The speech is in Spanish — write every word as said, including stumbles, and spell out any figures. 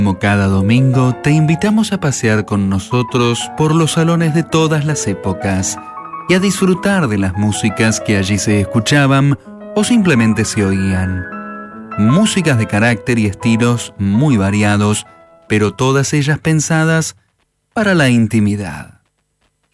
Como cada domingo, te invitamos a pasear con nosotros por los salones de todas las épocas y a disfrutar de las músicas que allí se escuchaban o simplemente se oían. Músicas de carácter y estilos muy variados, pero todas ellas pensadas para la intimidad.